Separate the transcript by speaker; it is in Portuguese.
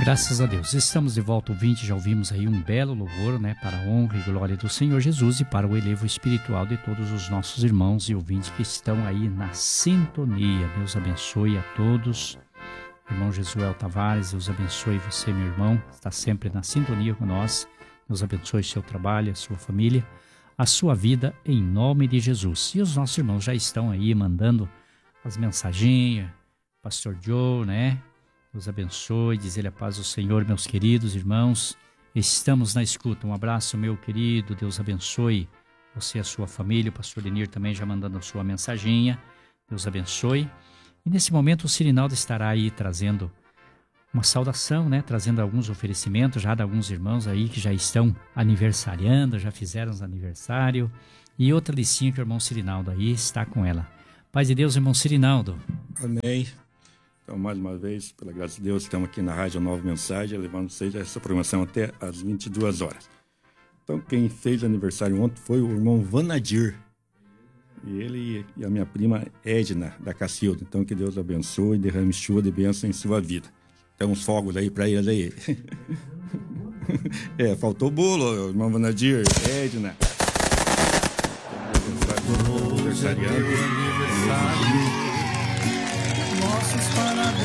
Speaker 1: Graças a Deus. Estamos de volta, ouvinte. Já ouvimos aí um belo louvor, né? Para a honra e glória do Senhor Jesus e para o elevo espiritual de todos os nossos irmãos e ouvintes que estão aí na sintonia. Deus abençoe a todos. Irmão Jesuel Tavares, Deus abençoe você, meu irmão. Está sempre na sintonia com nós. Deus abençoe seu trabalho, a sua família, a sua vida, em nome de Jesus. E os nossos irmãos já estão aí mandando as mensagens. Pastor Joe, né? Deus abençoe, diz ele a paz do Senhor, meus queridos irmãos. Estamos na escuta. Um abraço, meu querido. Deus abençoe você e a sua família. O pastor Denir também já mandando a sua mensaginha. Deus abençoe. E nesse momento o Cirinaldo estará aí trazendo uma saudação, né? Trazendo alguns oferecimentos já de alguns irmãos aí que já estão aniversariando, já fizeram os aniversário. E outra listinha que o irmão Cirinaldo aí está com ela. Paz de Deus, irmão Cirinaldo.
Speaker 2: Amém. Então, mais uma vez, pela graça de Deus, estamos aqui na Rádio Nova Mensagem, levando vocês essa programação até às 22 horas. Então, quem fez aniversário ontem foi o irmão Vanadir. E ele e a minha prima Edna, da Cacilda. Então, que Deus abençoe e derrame chuva de bênção em sua vida. Tem uns fogos aí para eles aí. Faltou bolo, irmão Vanadir, Edna. Aniversariante.
Speaker 3: Nossos parabéns.